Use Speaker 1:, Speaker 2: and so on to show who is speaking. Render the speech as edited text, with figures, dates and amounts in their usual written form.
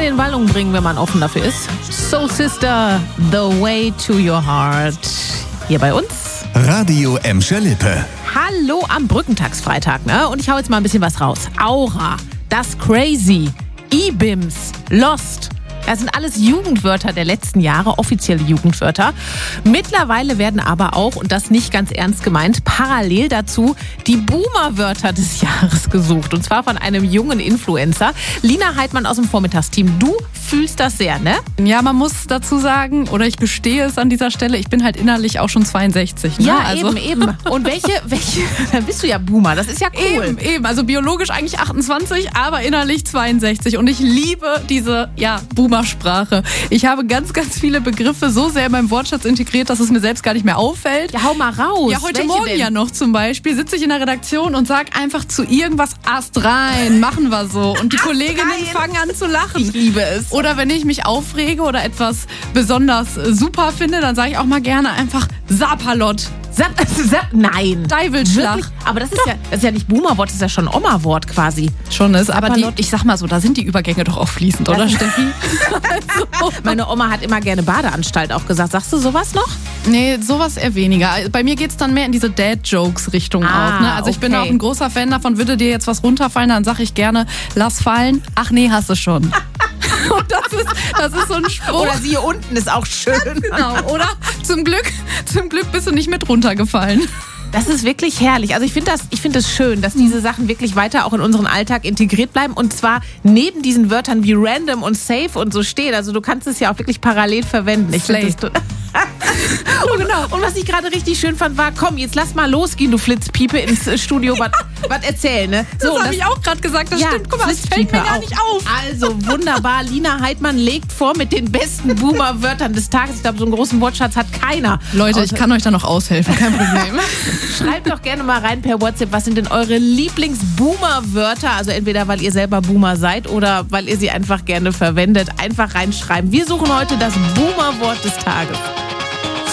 Speaker 1: in den Wallung bringen, wenn man offen dafür ist. Soul Sister, The Way to Your Heart. Hier bei uns.
Speaker 2: Radio Emscher Lippe.
Speaker 1: Hallo am Brückentagsfreitag, ne? Und ich hau jetzt mal ein bisschen was raus. Aura, Das Crazy, E-Bims, Lost. Das sind alles Jugendwörter der letzten Jahre, offizielle Jugendwörter. Mittlerweile werden aber auch, und das nicht ganz ernst gemeint, parallel dazu die Boomer-Wörter des Jahres gesucht. Und zwar von einem jungen Influencer. Lina Heidmann aus dem Vormittagsteam. Du fühlst das sehr, ne?
Speaker 3: Ja, man muss dazu sagen, oder ich gestehe es an dieser Stelle, ich bin halt innerlich auch schon 62. Ne?
Speaker 1: Ja,
Speaker 3: also
Speaker 1: eben. Und welche, dann bist du ja Boomer, das ist ja cool.
Speaker 3: Eben, also biologisch eigentlich 28, aber innerlich 62. Und ich liebe diese, Boomer-Sprache. Ich habe ganz, ganz viele Begriffe so sehr in meinem Wortschatz integriert, dass es mir selbst gar nicht mehr auffällt.
Speaker 1: Ja, hau mal raus.
Speaker 3: Ja, heute
Speaker 1: Welche
Speaker 3: Morgen
Speaker 1: denn?
Speaker 3: ja noch zum Beispiel sitze ich in der Redaktion und sag einfach zu irgendwas Ast rein, machen wir so. Und die Kolleginnen fangen an zu lachen.
Speaker 1: Ich liebe es.
Speaker 3: Oder wenn ich mich aufrege oder etwas besonders super finde, dann sage ich auch mal gerne einfach Sapalot.
Speaker 1: Nein.
Speaker 3: Deivelschlag.
Speaker 1: Wirklich? Aber das ist ja nicht Boomer-Wort, das ist ja schon Oma-Wort quasi.
Speaker 3: Schon ist, aber
Speaker 1: Sapalot.
Speaker 3: ich sag mal so, da sind die Übergänge doch auch fließend, oder Steffi?
Speaker 1: Meine Oma hat immer gerne Badeanstalt auch gesagt. Sagst du sowas noch?
Speaker 3: Nee, sowas eher weniger. Bei mir geht's dann mehr in diese Dad-Jokes-Richtung auch. Ne? Also ich bin auch ein großer Fan davon, würde dir jetzt was runterfallen, dann sag ich gerne, lass fallen. Ach nee, hast du schon. Und das ist so ein Spruch.
Speaker 1: Oder sie hier unten ist auch schön.
Speaker 3: Genau, oder? Zum Glück bist du nicht mit runtergefallen.
Speaker 1: Das ist wirklich herrlich. Also ich finde es schön, dass diese Sachen wirklich weiter auch in unseren Alltag integriert bleiben. Und zwar neben diesen Wörtern wie random und safe und so stehen. Also du kannst es ja auch wirklich parallel verwenden. Ich finde das Und was ich gerade richtig schön fand, war, komm, jetzt lass mal losgehen, du Flitzpiepe, ins Studio, was erzählen, ne?
Speaker 3: So, das habe ich auch gerade gesagt, das stimmt. Guck mal, das fällt mir gar nicht auf.
Speaker 1: Also wunderbar, Lina Heidmann legt vor mit den besten Boomer-Wörtern des Tages. Ich glaube, so einen großen Wortschatz hat keiner.
Speaker 3: Leute, ich kann euch da noch aushelfen, kein Problem.
Speaker 1: Schreibt doch gerne mal rein per WhatsApp, was sind denn eure Lieblings-Boomer-Wörter? Also entweder, weil ihr selber Boomer seid oder weil ihr sie einfach gerne verwendet. Einfach reinschreiben. Wir suchen heute das Boomer-Wort des Tages.